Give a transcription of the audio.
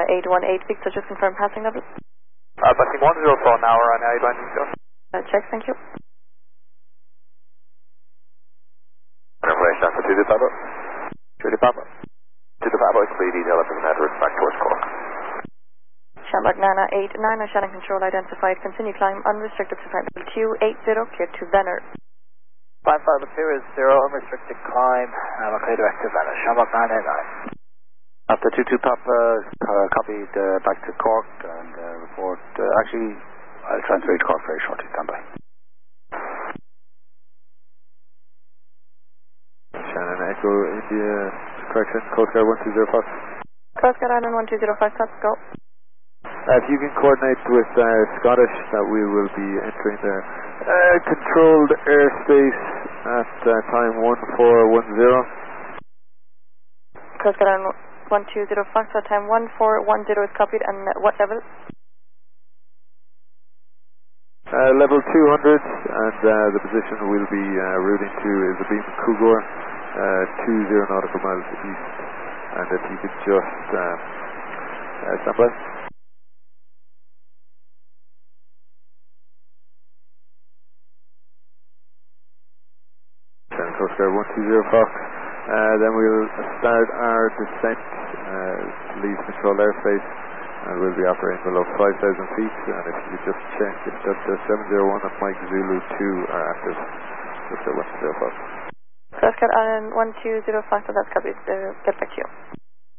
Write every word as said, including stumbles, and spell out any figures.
eight one eight, Victor, just confirm passing level. Uh, passing one zero four now, run eight one Victor. Uh, check, thank you. Information for Tuesday Papa. Tuesday Papa. Tuesday Papa, complete detail of the network back towards Cork. Shamrock Nana eight nine, Shannon control identified. Continue climb unrestricted to flight level two eight zero, clear to Venner. Climb flight level two is zero, unrestricted climb, and we're clear direct to Venner. Shamrock nine eight nine. After two two Papa, uh, copied uh, back to Cork and uh, report. Uh, actually, I'll transfer you to Cork very shortly. Stand by. Shannon Echo India, correction, Coast Guard one two zero Fox. Coast Guard Island one two zero five, let's go. Uh, if you can coordinate with uh, Scottish that we will be entering the uh, controlled airspace at uh, time one four one zero. Coast Guard Island one two zero five, so time one four one zero is copied, and uh, what level? Uh, level two hundred, and uh, the position we'll be uh, routing to is the Beam Cougar, uh, two zero nautical miles east. And if you could just uh, uh, stand by. Coast Guard one two zero Fox. Uh, then we'll start our descent, uh, leave controlled airspace, and we'll be operating below five thousand feet. And if you could just check if that uh, seven zero one and Mike Zulu two are active, Coast Guard one two zero Fox. Coast Guard Island one two zero five, so that's copied. Uh, get back to you.